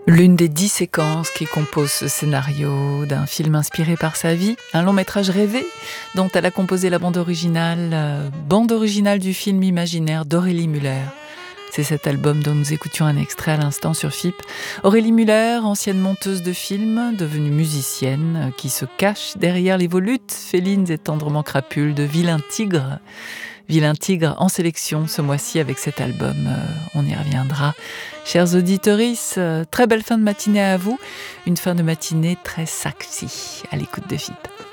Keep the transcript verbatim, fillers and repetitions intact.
L'une des dix séquences qui composent ce scénario d'un film inspiré par sa vie, un long métrage rêvé dont elle a composé la bande originale, euh, bande originale du film imaginaire d'Aurélie Muller. C'est cet album dont nous écoutions un extrait à l'instant sur F I P. Aurélie Muller, ancienne monteuse de films, devenue musicienne, qui se cache derrière les volutes félines et tendrement crapules de Vilain Tigre. Vilain Tigre en sélection ce mois-ci avec cet album. Euh, on y reviendra. Chers auditeuristes, euh, très belle fin de matinée à vous. Une fin de matinée très sexy à l'écoute de F I P.